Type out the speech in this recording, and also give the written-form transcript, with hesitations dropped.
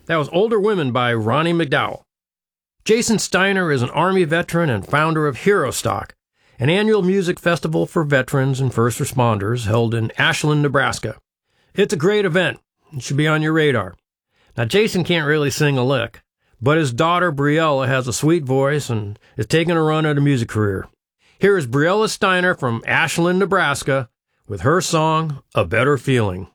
That was Older Women by Ronnie McDowell. Jason Steiner is an Army veteran and founder of Hero Stock, an annual music festival for veterans and first responders held in Ashland, Nebraska. It's a great event. It should be on your radar. Now, Jason can't really sing a lick, but his daughter Briella has a sweet voice and is taking a run at a music career. Here is Briella Steiner from Ashland, Nebraska, with her song, A Better Feeling.